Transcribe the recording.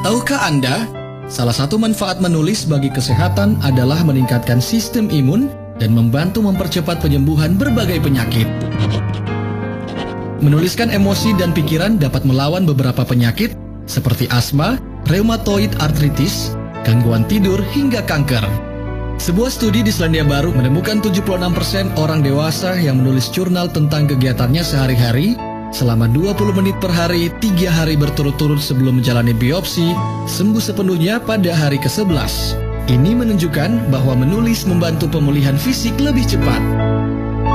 Tahukah Anda, salah satu manfaat menulis bagi kesehatan adalah meningkatkan sistem imun dan membantu mempercepat penyembuhan berbagai penyakit. Menuliskan emosi dan pikiran dapat melawan beberapa penyakit seperti asma, rheumatoid arthritis, gangguan tidur, hingga kanker. Sebuah studi di Selandia Baru menemukan 76% orang dewasa yang menulis jurnal tentang kegiatannya sehari-hari selama 20 menit per hari, 3 hari berturut-turut sebelum menjalani biopsi, sembuh sepenuhnya pada hari ke-11. Ini menunjukkan bahwa menulis membantu pemulihan fisik lebih cepat.